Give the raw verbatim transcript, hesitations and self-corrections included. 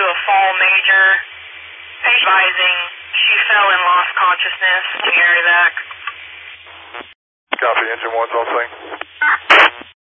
to a fall major, advising she fell and lost consciousness in the area back. Copy, engine one's on scene.